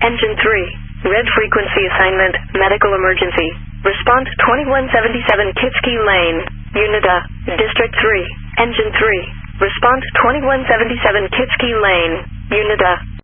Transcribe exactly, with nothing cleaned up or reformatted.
Engine three. Red frequency assignment, medical emergency. Response twenty-one seventy-seven Kitsky Lane, Unida, District three. Engine three. Response twenty-one seventy-seven Kitsky Lane, Unida.